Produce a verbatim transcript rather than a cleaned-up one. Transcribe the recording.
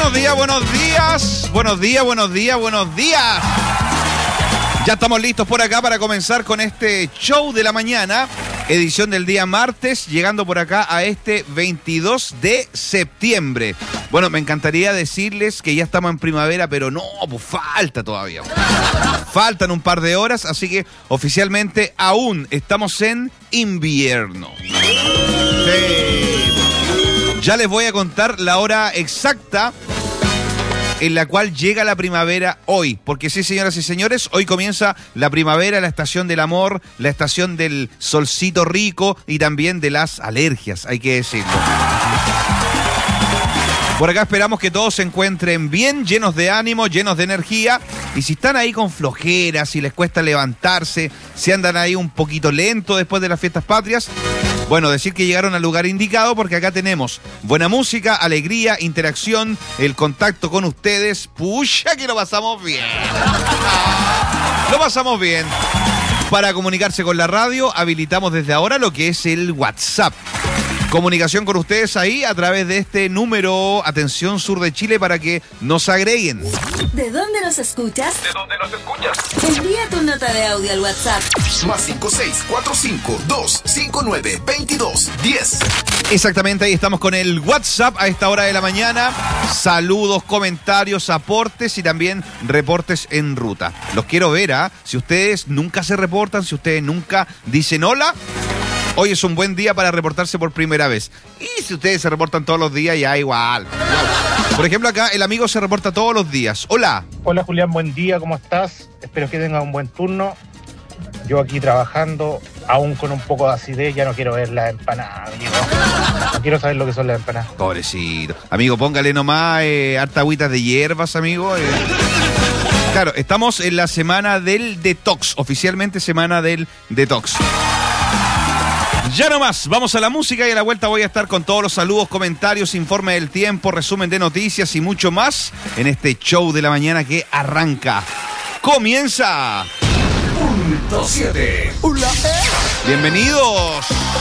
Buenos días, buenos días, buenos días, buenos días, buenos días. Ya estamos listos por acá para comenzar con este show de la mañana, edición del día martes, llegando por acá a este veintidós de septiembre. Bueno, me encantaría decirles que ya estamos en primavera, pero no, pues falta todavía. Faltan un par de horas, así que oficialmente aún estamos en invierno. Sí. Ya les voy a contar la hora exacta en la cual llega la primavera hoy. Porque sí, señoras y señores, hoy comienza la primavera, la estación del amor, la estación del solcito rico y también de las alergias, hay que decirlo. Por acá esperamos que todos se encuentren bien, llenos de ánimo, llenos de energía. Y si están ahí con flojeras, si les cuesta levantarse, si andan ahí un poquito lento después de las fiestas patrias, bueno, decir que llegaron al lugar indicado porque acá tenemos buena música, alegría, interacción, el contacto con ustedes. ¡Pucha, que lo pasamos bien! Lo pasamos bien. Para comunicarse con la radio, habilitamos desde ahora lo que es el WhatsApp. Comunicación con ustedes ahí a través de este número, atención Sur de Chile, para que nos agreguen. ¿De dónde nos escuchas? ¿De dónde nos escuchas? Envía tu nota de audio al WhatsApp. Más cinco seis cuatro cinco dos cinco nueve veintidós diez. Exactamente, ahí estamos con el WhatsApp a esta hora de la mañana. Saludos, comentarios, aportes y también reportes en ruta. Los quiero ver, ¿ah? ¿eh? Si ustedes nunca se reportan, si ustedes nunca dicen hola, hoy es un buen día para reportarse por primera vez. Y si ustedes se reportan todos los días, ya igual. Por ejemplo, acá el amigo se reporta todos los días. Hola. Hola Julián, buen día, ¿cómo estás? Espero que tengas un buen turno. Yo aquí trabajando, aún con un poco de acidez, ya no quiero ver las empanadas, amigo. No quiero saber lo que son las empanadas. Pobrecito. Amigo, póngale nomás eh, harta agüitas de hierbas, amigo. Eh. Claro, estamos en la semana del detox, oficialmente semana del detox. Ya nomás, vamos a la música y a la vuelta voy a estar con todos los saludos, comentarios, informe del tiempo, resumen de noticias y mucho más en este show de la mañana que arranca. ¡Comienza! Punto siete. Bienvenidos.